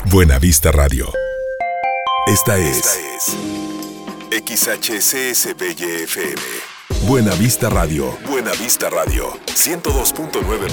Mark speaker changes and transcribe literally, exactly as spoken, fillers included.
Speaker 1: Buenavista Radio. Esta es, Esta es X H C S B Y F M. Buenavista Radio. Buenavista Radio. ciento dos punto nueve